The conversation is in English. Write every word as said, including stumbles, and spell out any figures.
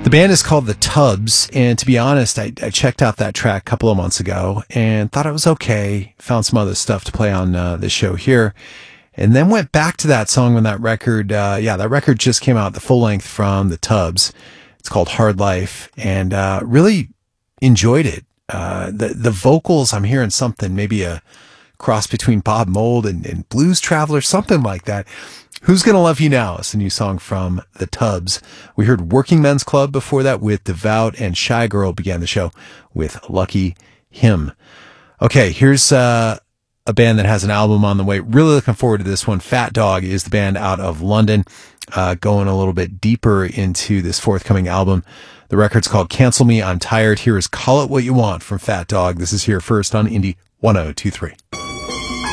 The band is called The Tubs, and to be honest, I, I checked out that track a couple of months ago and thought it was okay. Found some other stuff to play on uh, this show here, and then went back to that song when that record, uh, yeah, that record just came out, the full length from The Tubs. It's called Hard Life, and uh, really enjoyed it. Uh, the the vocals, I'm hearing something, maybe a cross between Bob Mould and, and Blues Traveler, something like that. Who's Gonna Love You Now? It's a new song from The Tubs. We heard Working Men's Club before that with Devout, and Shy Girl began the show with Lucky Him. Okay, here's uh, a band that has an album on the way. Really looking forward to this one. Fat Dog is the band out of London, uh, going a little bit deeper into this forthcoming album. The record's called Cancel Me, I'm Tired. Here is Call It What You Want from Fat Dog. This is here first on Indie one oh two three.